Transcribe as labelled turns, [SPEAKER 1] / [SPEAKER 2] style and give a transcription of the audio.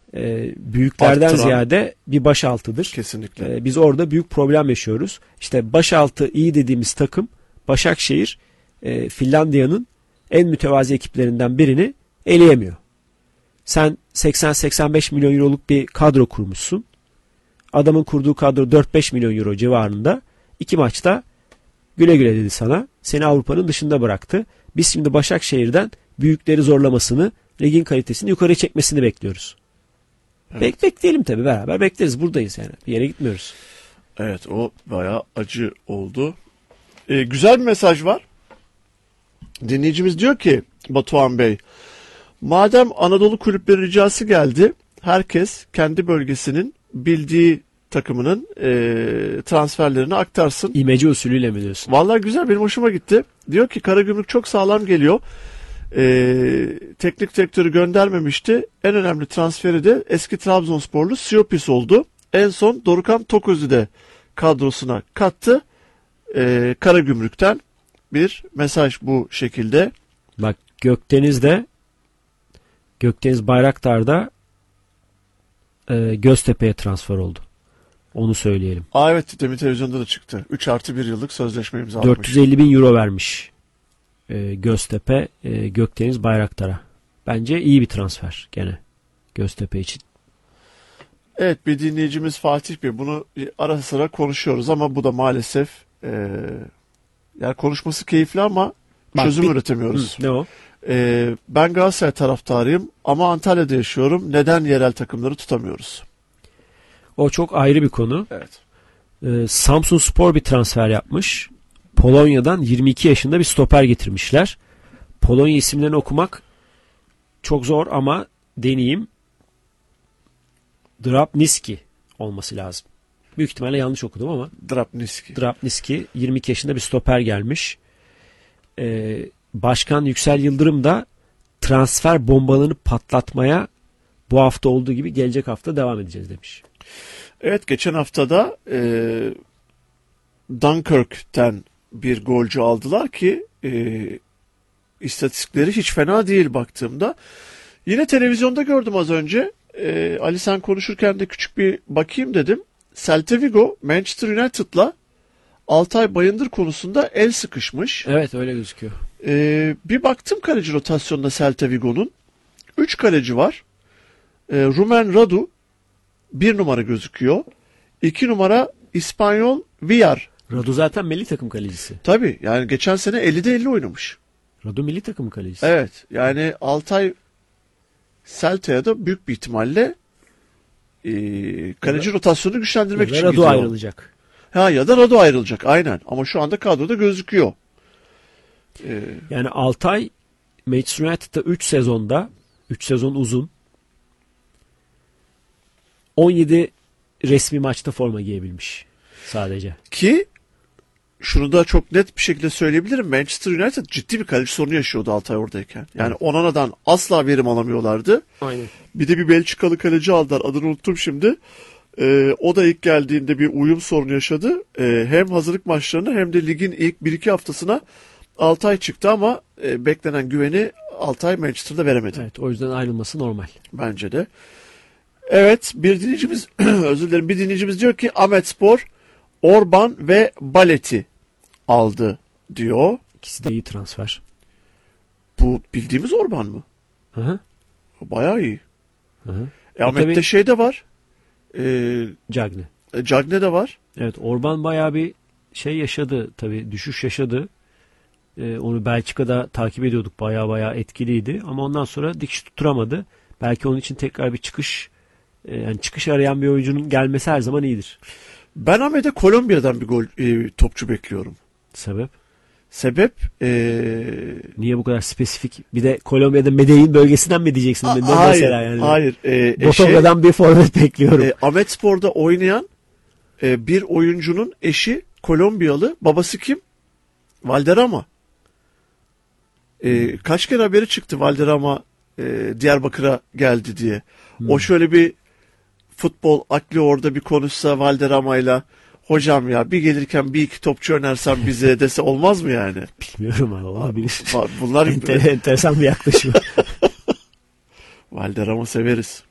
[SPEAKER 1] büyüklerden
[SPEAKER 2] Arttıran,
[SPEAKER 1] ziyade bir başaltıdır.
[SPEAKER 2] kesinlikle.
[SPEAKER 1] Biz orada büyük problem yaşıyoruz. İşte başaltı iyi dediğimiz takım Başakşehir Finlandiya'nın en mütevazi ekiplerinden birini eleyemiyor. Sen 80-85 milyon euroluk bir kadro kurmuşsun. Adamın kurduğu kadro 4-5 milyon euro civarında. 2 maçta güle güle dedi sana. Seni Avrupa'nın dışında bıraktı. Biz şimdi Başakşehir'den büyükleri zorlamasını, ligin kalitesini yukarı çekmesini bekliyoruz.
[SPEAKER 2] Evet.
[SPEAKER 1] Bekleyelim tabii, beraber bekleriz. Buradayız yani. Bir yere gitmiyoruz.
[SPEAKER 2] Evet, o bayağı acı oldu. Güzel bir mesaj var. Dinleyicimiz diyor ki Batuhan Bey, madem Anadolu kulüpleri ricası geldi, herkes kendi bölgesinin bildiği takımının transferlerini aktarsın.
[SPEAKER 1] İmece usulüyle mi diyorsun?
[SPEAKER 2] Vallahi güzel, benim hoşuma gitti. Diyor ki Karagümrük çok sağlam geliyor. Teknik direktörü göndermemişti. En önemli transferi de eski Trabzonsporlu Siopis oldu. En son Dorukhan Toköz'ü de kadrosuna kattı. Karagümrük'ten bir mesaj bu şekilde.
[SPEAKER 1] Bak Gökdeniz Bayraktar'da Göztepe'ye transfer oldu. Onu söyleyelim.
[SPEAKER 2] Evet, demin televizyonda da çıktı. 3+1 yıllık sözleşme imzalamış.
[SPEAKER 1] 450 bin euro vermiş Göztepe Gökdeniz Bayraktar'a. Bence iyi bir transfer gene Göztepe için.
[SPEAKER 2] Evet, bir dinleyicimiz Fatih Bey, bunu ara sıra konuşuyoruz ama bu da maalesef yani konuşması keyifli ama çözüm üretemiyoruz.
[SPEAKER 1] Ne o?
[SPEAKER 2] Ben Galatasaray taraftarıyım ama Antalya'da yaşıyorum. Neden yerel takımları tutamıyoruz?
[SPEAKER 1] O çok ayrı bir konu.
[SPEAKER 2] Evet.
[SPEAKER 1] Samsunspor bir transfer yapmış. Polonya'dan 22 yaşında bir stoper getirmişler. Polonya isimlerini okumak çok zor ama deneyeyim. Drapniski olması lazım. Büyük ihtimalle yanlış okudum ama. Drapniski 22 yaşında bir stoper gelmiş. Başkan Yüksel Yıldırım da transfer bombalarını patlatmaya bu hafta olduğu gibi gelecek hafta devam edeceğiz demiş.
[SPEAKER 2] Evet, geçen haftada Dunkirk'ten bir golcü aldılar ki istatistikleri hiç fena değil baktığımda. Yine televizyonda gördüm az önce. Ali sen konuşurken de küçük bir bakayım dedim. Celta Vigo Manchester United'la Altay Bayındır konusunda el sıkışmış.
[SPEAKER 1] Evet, öyle gözüküyor.
[SPEAKER 2] Bir baktım kaleci rotasyonunda Celta Vigo'nun. 3 kaleci var. Rumen Radu 1 numara gözüküyor. 2 numara İspanyol Villar.
[SPEAKER 1] Radu zaten milli takım kalecisi.
[SPEAKER 2] Tabii, yani geçen sene 50'de 50 oynamış.
[SPEAKER 1] Radu milli takım kalecisi.
[SPEAKER 2] Evet, yani Altay Celta'ya da büyük bir ihtimalle kaleci rotasyonunu güçlendirmek için
[SPEAKER 1] Radu
[SPEAKER 2] gidiyor.
[SPEAKER 1] ayrılacak.
[SPEAKER 2] Ya da Radu ayrılacak aynen, ama şu anda kadroda gözüküyor.
[SPEAKER 1] Yani Altay Manchester United'da 3 sezonda, 3 sezon uzun, 17 resmi maçta forma giyebilmiş sadece.
[SPEAKER 2] Ki şunu da çok net bir şekilde söyleyebilirim. Manchester United ciddi bir kaleci sorunu yaşıyordu Altay oradayken. Yani Onana'dan asla verim alamıyorlardı.
[SPEAKER 1] Aynen.
[SPEAKER 2] Bir de bir Belçikalı kaleci aldılar. Adını unuttum şimdi. O da ilk geldiğinde bir uyum sorunu yaşadı. Hem hazırlık maçlarına hem de ligin ilk 1-2 haftasına Altay çıktı ama beklenen güveni Altay Manchester'da veremedi.
[SPEAKER 1] Evet, o yüzden ayrılması normal.
[SPEAKER 2] Bence de. Evet, bir dinleyicimiz özür dilerim, bir dinleyicimiz diyor ki Ahmetspor Orban ve Balet'i aldı diyor.
[SPEAKER 1] İkisi de iyi transfer.
[SPEAKER 2] Bu bildiğimiz Orban mı?
[SPEAKER 1] Hı-hı.
[SPEAKER 2] Bayağı iyi.
[SPEAKER 1] Hı-hı.
[SPEAKER 2] Ahmet'te şey de var.
[SPEAKER 1] Cagne.
[SPEAKER 2] Cagne de var.
[SPEAKER 1] Evet, Orban bayağı bir şey yaşadı tabii, düşüş yaşadı. Onu Belçika'da takip ediyorduk, bayağı etkiliydi ama ondan sonra dikiş tutturamadı. Belki onun için tekrar bir çıkış, yani çıkış arayan bir oyuncunun gelmesi her zaman iyidir.
[SPEAKER 2] Ben Ahmet'e Kolombiya'dan bir gol topçu bekliyorum. Sebep
[SPEAKER 1] niye bu kadar spesifik? Bir de Kolombiya'da Medellin bölgesinden mi diyeceksin?
[SPEAKER 2] Hayır,
[SPEAKER 1] mesela yani?
[SPEAKER 2] Hayır.
[SPEAKER 1] Botoga'dan bir forvet bekliyorum.
[SPEAKER 2] Ahmetspor'da oynayan bir oyuncunun eşi Kolombiyalı. Babası kim? Valderrama. Kaç kere haberi çıktı Valderrama Diyarbakır'a geldi diye. O şöyle bir futbol akli orada bir konuşsa Valderrama'yla, hocam ya bir gelirken bir iki topçu önersen bize dese olmaz mı yani?
[SPEAKER 1] Bilmiyorum ama olabilir.
[SPEAKER 2] Bunlar
[SPEAKER 1] enteresan bir yaklaşım.
[SPEAKER 2] Valderrama severiz.